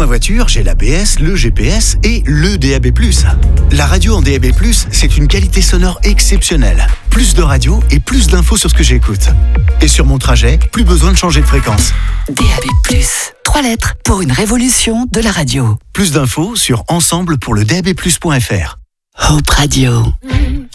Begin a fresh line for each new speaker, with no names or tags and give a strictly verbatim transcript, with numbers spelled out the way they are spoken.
ma voiture, j'ai l'A B S, le G P S et le D A B plus. La radio en D A B plus, c'est une qualité sonore exceptionnelle. Plus de radio et plus d'infos sur ce que j'écoute. Et sur mon trajet, plus besoin de changer de fréquence.
D A B plus, trois lettres pour une révolution de la radio.
Plus d'infos sur ensemble pour le D A B plus point F R.
Hope Radio.